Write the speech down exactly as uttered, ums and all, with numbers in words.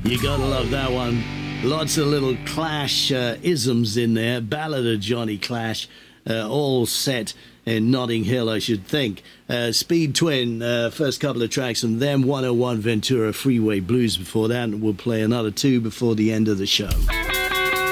You gotta love that one. Lots of little Clash uh, isms in there. Ballad of Johnny Clash, uh, all set in Notting Hill, I should think. Uh, Speed Twin, uh, first couple of tracks from them. one oh one Ventura Freeway Blues before that, and we'll play another two before the end of the show.